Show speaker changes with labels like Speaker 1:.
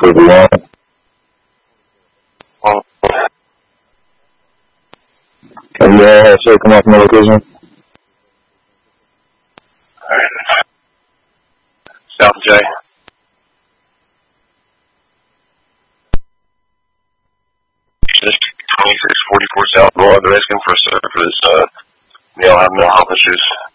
Speaker 1: for the line. Have you all had come off my location?
Speaker 2: Alright. South J. Just 2644 South Boulevard. They're asking for this male having mental health issues.